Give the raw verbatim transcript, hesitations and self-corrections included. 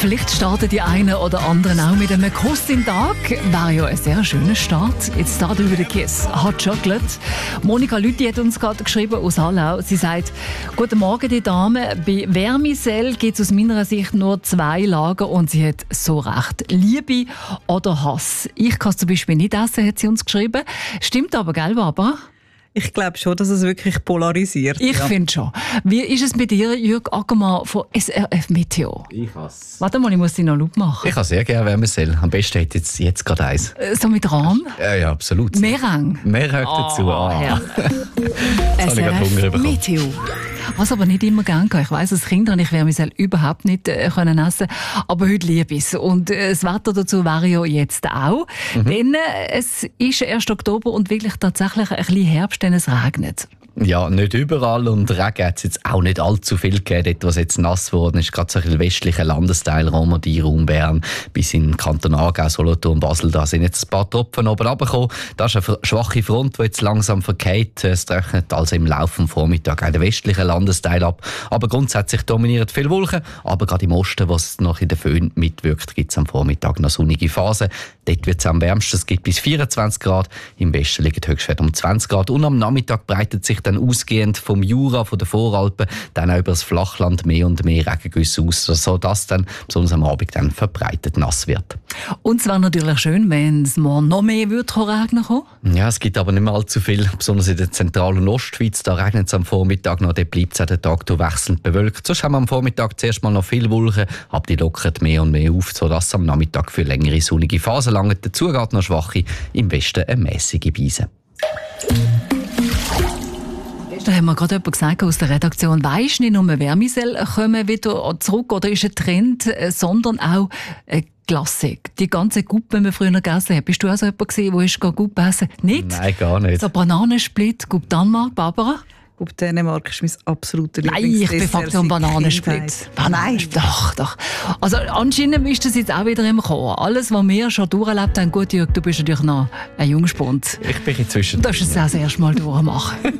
Vielleicht starten die einen oder anderen auch mit einem Kuss im Tag. Wäre ja ein sehr schöner Start. Jetzt startet über den Kiss. Hot Chocolate. Monika Lüthi hat uns gerade geschrieben aus Hallau. Sie sagt, guten Morgen, die Dame. Bei Vermicelle gibt es aus meiner Sicht nur zwei Lager und sie hat so recht. Liebe oder Hass. Ich kann es zum Beispiel nicht essen, hat sie uns geschrieben. Stimmt aber, gell, Barbara? Ich glaube schon, dass es wirklich polarisiert. Ich ja. finde schon. Wie ist es bei dir, Jürg Ackermann von S R F Meteo? Ich hasse. Warte mal, ich muss dich noch Laut machen. Ich habe sehr gerne Vermicelle. Am besten hätte jetzt, jetzt gerade eins. Äh, So mit Rahm? Ja, ja, absolut. Meereng? Mehr hört dazu. Oh, Ah. ja. Jetzt habe ich gerade Hunger bekommen. Meteo. Was aber nicht immer gern kann. Ich weiss, als Kind habe ich Vermicelle überhaupt nicht äh, können essen, aber heute liebe ich es. Und äh, das Wetter dazu wäre ja jetzt auch. Mhm. Denn äh, es ist erst Oktober und wirklich tatsächlich ein bisschen Herbst, denn es regnet. Ja, nicht überall und Regen hat es jetzt auch nicht allzu viel gegeben. Dort, was jetzt nass geworden ist, gerade so ein westlicher Landesteil, Romandie, Raum Bern, bis in den Kanton Aargau, Solothurn, Basel, da sind jetzt ein paar Tropfen oben runtergekommen. Das ist eine schwache Front, die jetzt langsam verkehrt. Es trocknet also im Laufe des Vormittags auch den westlichen Landesteil ab. Aber grundsätzlich dominiert viel Wolken. Aber gerade im Osten, was noch in der Föhn mitwirkt, gibt es am Vormittag noch sonnige Phasen. Dort wird es am wärmsten, es gibt bis vierundzwanzig Grad. Im Westen liegt Höchstwert um zwanzig Grad. Und am Nachmittag breitet sich dann ausgehend vom Jura, von den Voralpen, dann auch über das Flachland mehr und mehr Regengüsse aus, sodass dann besonders am Abend dann verbreitet nass wird. Und es wäre natürlich schön, wenn es morgen noch mehr würde regnen kommen. Ja, es gibt aber nicht mehr allzu viel, besonders in der Zentral- und Ostschweiz. Da regnet es am Vormittag noch, dort bleibt es auch den Tag durch wechselnd bewölkt. Sonst haben wir am Vormittag zuerst mal noch viel Wolken, aber die lockern mehr und mehr auf, sodass am Nachmittag für längere sonnige Phasen lange. Dazu geht noch schwache, im Westen eine mäßige Beise. Da haben wir gerade jemand gesagt aus der Redaktion, weisst nicht nur Vermicelle kommen wieder zurück oder ist ein Trend, äh, sondern auch äh, Glasse. Die ganze Guppe, die wir früher gegessen haben. Bist du auch so jemand gewesen, der ist Guppe essen? Nicht? Nein, gar nicht. So Bananensplit, Guppe Danmark, Barbara? Guppe Dänemark ist mein absoluter Nein, ich bin Faktor Bananensplit. Bananensplit. Doch, doch. Also anscheinend ist das jetzt auch wieder im Kommen. Alles, was wir schon durchlebt haben, gut, Jürg, du bist natürlich noch ein Jungspund. Ich bin inzwischen. Du darfst es auch das erste Mal durchmachen.